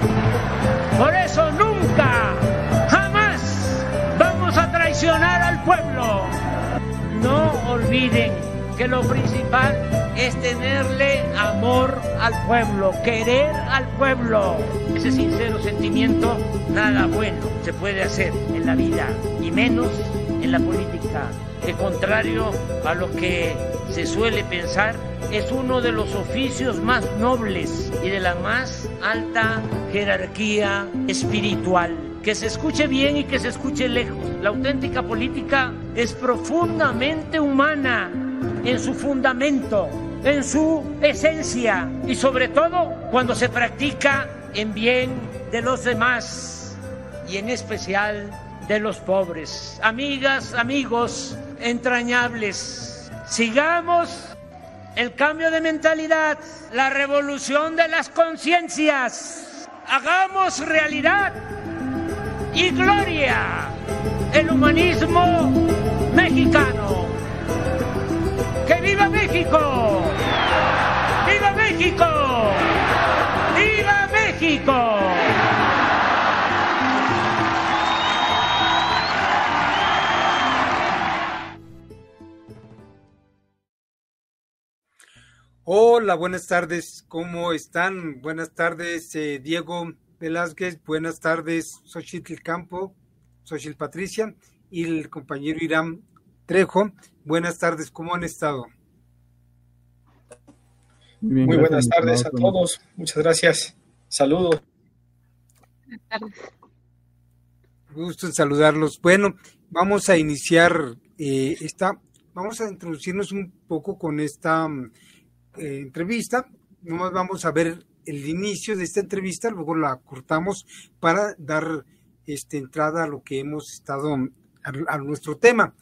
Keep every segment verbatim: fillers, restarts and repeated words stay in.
Por eso nunca, jamás vamos a traicionar al pueblo. No olviden que lo principal es tenerle amor al pueblo, querer al pueblo. Ese sincero sentimiento, nada bueno se puede hacer en la vida, y menos en la política, que contrario a lo que se suele pensar, es uno de los oficios más nobles y de la más alta jerarquía espiritual. Que se escuche bien y que se escuche lejos. La auténtica política es profundamente humana en su fundamento, en su esencia, y sobre todo cuando se practica en bien de los demás y en especial de los pobres. Amigas, amigos entrañables, sigamos el cambio de mentalidad, la revolución de las conciencias. Hagamos realidad y gloria el humanismo mexicano. ¡Que viva México! ¡Viva México! ¡Viva México! Hola, buenas tardes, ¿cómo están? Buenas tardes, eh, Diego Velázquez, buenas tardes, Xochitl Campo, Xochitl Patricia y el compañero Irán Trejo. Buenas tardes, ¿cómo han estado? Muy, bien, Muy buenas tardes a todos, muchas gracias, saludos. Buenas tardes. Gusto en saludarlos. Bueno, vamos a iniciar eh, esta, vamos a introducirnos un poco con esta eh, entrevista. Nomás vamos a ver el inicio de esta entrevista, luego la cortamos para dar este, entrada a lo que hemos estado, a, a nuestro tema.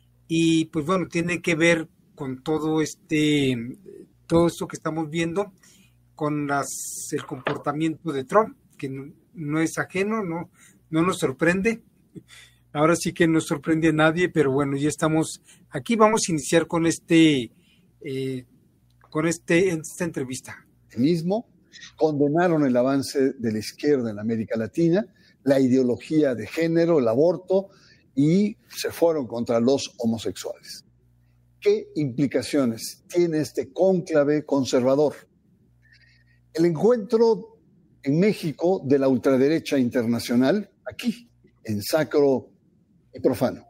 Y pues bueno, tiene que ver con todo este, todo esto que estamos viendo, con las, el comportamiento de Trump, que no, no es ajeno, no, no nos sorprende. Ahora sí que no sorprende a nadie, pero bueno, ya estamos aquí. Vamos a iniciar con este, eh, con este, esta entrevista. Mismo condenaron el avance de la izquierda en América Latina, la ideología de género, el aborto, y se fueron contra los homosexuales. ¿Qué implicaciones tiene este cónclave conservador? El encuentro en México de la ultraderecha internacional, aquí, en Sacro y Profano.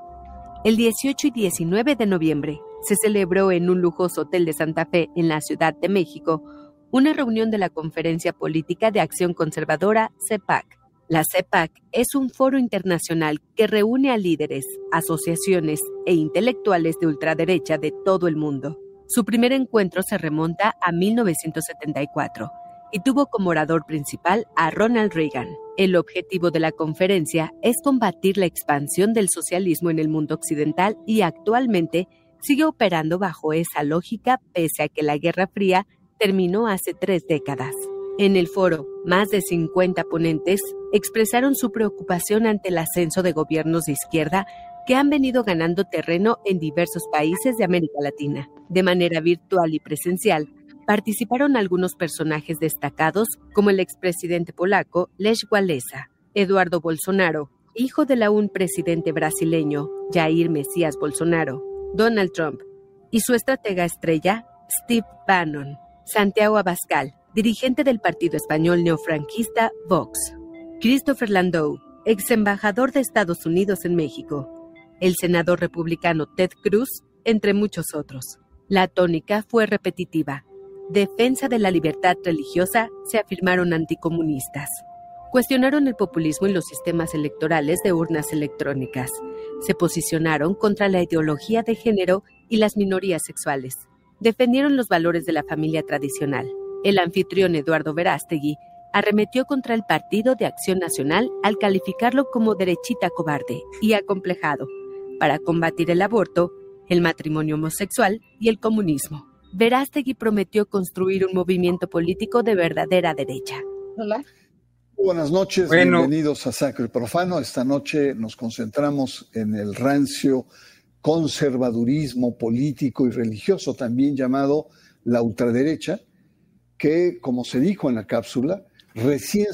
El dieciocho y diecinueve de noviembre se celebró en un lujoso hotel de Santa Fe, en la Ciudad de México, una reunión de la Conferencia Política de Acción Conservadora, C E P A C. La C E P A C es un foro internacional que reúne a líderes, asociaciones e intelectuales de ultraderecha de todo el mundo. Su primer encuentro se remonta a mil novecientos setenta y cuatro y tuvo como orador principal a Ronald Reagan. El objetivo de la conferencia es combatir la expansión del socialismo en el mundo occidental y actualmente sigue operando bajo esa lógica pese a que la Guerra Fría terminó hace tres décadas. En el foro, más de cincuenta ponentes expresaron su preocupación ante el ascenso de gobiernos de izquierda que han venido ganando terreno en diversos países de América Latina. De manera virtual y presencial, participaron algunos personajes destacados como el expresidente polaco Lech Wałęsa, Eduardo Bolsonaro, hijo del aún presidente brasileño Jair Mesías Bolsonaro, Donald Trump, y su estratega estrella Steve Bannon, Santiago Abascal, dirigente del partido español neofranquista Vox, Christopher Landau, ex embajador de Estados Unidos en México, el senador republicano Ted Cruz, entre muchos otros. La tónica fue repetitiva. Defensa de la libertad religiosa, se afirmaron anticomunistas. Cuestionaron el populismo y los sistemas electorales de urnas electrónicas. Se posicionaron contra la ideología de género y las minorías sexuales. Defendieron los valores de la familia tradicional. El anfitrión Eduardo Verástegui arremetió contra el Partido de Acción Nacional al calificarlo como derechita cobarde y acomplejado para combatir el aborto, el matrimonio homosexual y el comunismo. Verástegui prometió construir un movimiento político de verdadera derecha. Hola. Buenas noches, bueno. Bienvenidos a Sacro y Profano. Esta noche nos concentramos en el rancio conservadurismo político y religioso, también llamado la ultraderecha, que, como se dijo en la cápsula, recién